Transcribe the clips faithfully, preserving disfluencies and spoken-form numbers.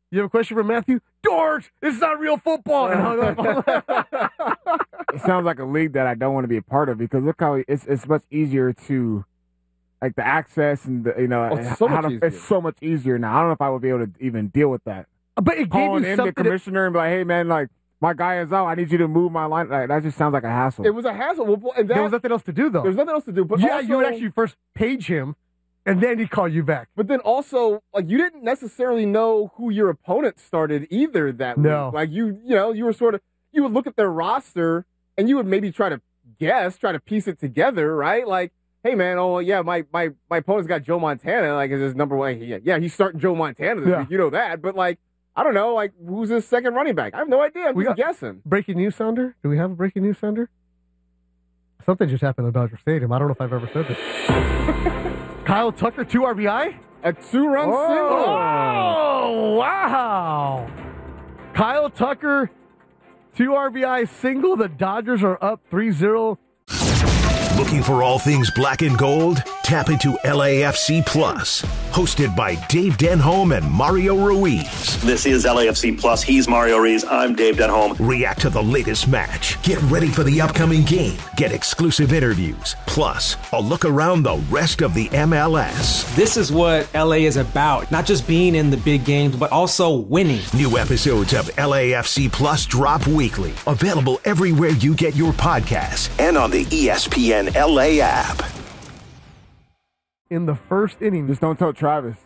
You have a question for Matthew? George, it's not real football. And hung up. It sounds like a league that I don't want to be a part of because look how it's it's much easier to like the access and the, you know Oh, it's so how much to, easier. it's so much easier now. I don't know if I would be able to even deal with that. But it gave Calling you in something. the commissioner and be like, hey man, like my guy is out. I need you to move my line. Like, that just sounds like a hassle. It was a hassle. Well, and that, There was nothing else to do, though. there's nothing else to do. But yeah, also, you would actually first page him, and then he'd call you back. But then also, like, you didn't necessarily know who your opponent started either that No. week. Like, you, you know, you were sort of, you would look at their roster and you would maybe try to guess, try to piece it together, right? Like, hey, man, oh, yeah, my my my opponent's got Joe Montana, like, is his number one. Yeah, yeah, he's starting Joe Montana this Yeah. week. You know that. But, like, I don't know, like, who's his second running back? I have no idea. I'm We just got- guessing. Breaking news sounder? Do we have a breaking news sounder? Something just happened at Dodger Stadium. I don't know if I've ever said this. Kyle Tucker, two R B I? A two-run Oh, single. wow. Kyle Tucker, two R B I single. The Dodgers are up three zero. Looking for all things black and gold? Tap into L A F C Plus, hosted by Dave Denholm and Mario Ruiz. This is L A F C Plus. He's Mario Ruiz. I'm Dave Denholm. React to the latest match. Get ready for the upcoming game. Get exclusive interviews. Plus, a look around the rest of the M L S. This is what L A is about. Not just being in the big games, but also winning. New episodes of L A F C Plus drop weekly. Available everywhere you get your podcasts and on the E S P N L A app. In the first inning, Just don't tell Travis.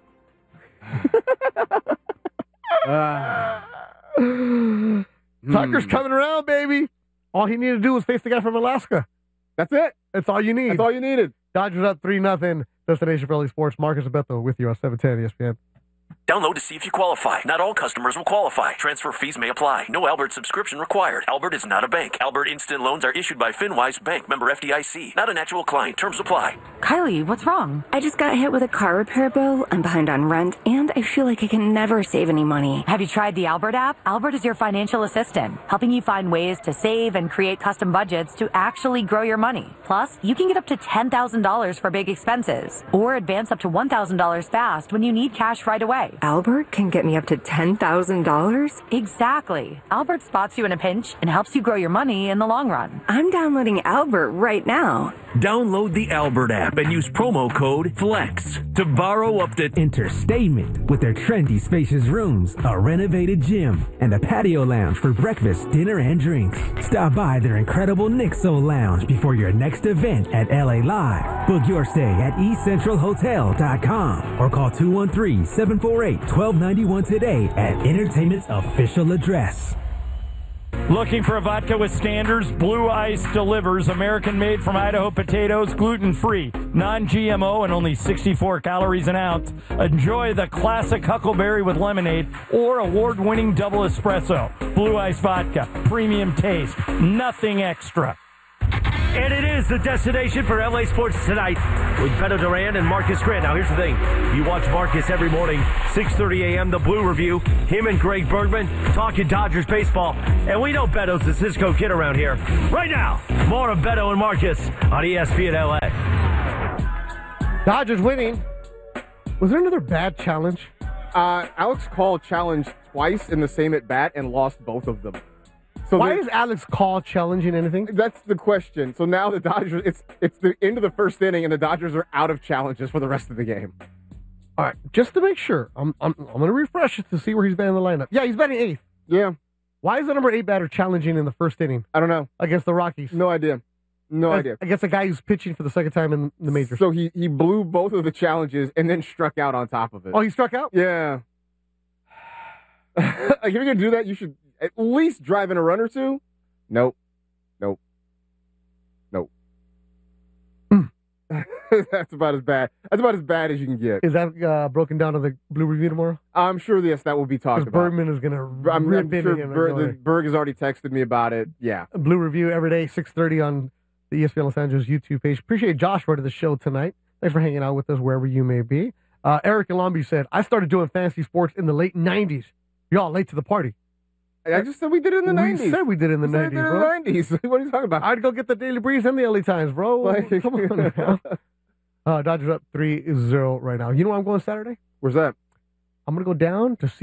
Tucker's coming around, baby. All he needed to do was face the guy from Alaska. That's it. That's all you need. That's all you needed. Dodgers up three nothing. Destination for L A Sports. Marcus Beto with you on seven ten E S P N. Download to see if you qualify. Not all customers will qualify. Transfer fees may apply. No Albert subscription required. Albert is not a bank. Albert Instant Loans are issued by FinWise Bank, member F D I C. Not an actual client. Terms apply. Kylie, what's wrong? I just got hit with a car repair bill. I'm behind on rent, and I feel like I can never save any money. Have you tried the Albert app? Albert is your financial assistant, helping you find ways to save and create custom budgets to actually grow your money. Plus, you can get up to ten thousand dollars for big expenses, or advance up to one thousand dollars fast when you need cash right away. Albert can get me up to ten thousand dollars? Exactly. Albert spots you in a pinch and helps you grow your money in the long run. I'm downloading Albert right now. Download the Albert app and use promo code FLEX to borrow up to Interstatement with their trendy spacious rooms, a renovated gym, and a patio lounge for breakfast, dinner, and drinks. Stop by their incredible Nixo lounge before your next event at L A Live. Book your stay at e central hotel dot com or call two one three, seven four eight, one two nine one today at Entertainment's official address. Looking for a vodka with standards? Blue Ice delivers. American-made from Idaho potatoes, gluten-free, non-G M O, and only sixty-four calories an ounce. Enjoy the classic Huckleberry with lemonade or award-winning double espresso. Blue Ice vodka, premium taste, nothing extra. And it is the destination for L A Sports tonight with Beto Duran and Marcus Grant. Now, here's the thing. You watch Marcus every morning, six thirty a.m., the Blue Review. Him and Greg Bergman talking Dodgers baseball. And we know Beto's the Cisco kid around here. Right now, more of Beto and Marcus on E S P N L A. Dodgers winning. Was there another bad challenge? Uh, Alex Call challenged twice in the same at-bat and lost both of them. So Why the- is Alex Call challenging anything? That's the question. So now the Dodgers, it's it's the end of the first inning, and the Dodgers are out of challenges for the rest of the game. All right, just to make sure, I'm I'm, I'm going to refresh it to see where he's been in the lineup. Yeah, he's batting eighth. Yeah. Why is the number eight batter challenging in the first inning I don't know. against the Rockies? No idea. No Against- idea. Against a guy who's pitching for the second time in the majors. So he, he blew both of the challenges and then struck out on top of it. Oh, he struck out? Yeah. Like, if you're going to do that, you should at least drive in a run or two. Nope. Nope. Nope. That's about as bad. That's about as bad as you can get. Is that uh, broken down on the Blue Review tomorrow? I'm sure, yes, that will be talked Because about. Bergman is going to I'm, rip I'm into sure him. and Ber- go the, there. Berg has already texted me about it. Yeah. Blue Review every day, six thirty on the E S P N Los Angeles YouTube page. Appreciate Josh to the show tonight. Thanks for hanging out with us wherever you may be. Uh, Eric in Long Beach said, I started doing fantasy sports in the late nineties. Y'all late to the party. I just said we did it in the we nineties. We said we did it in the We said nineties, we did it bro. in the nineties. What are you talking about? I'd go get the Daily Breeze and the L A Times, bro. Like- Come on now. Uh, Dodgers up three zero right now. You know where I'm going Saturday? Where's that? I'm going to go down to see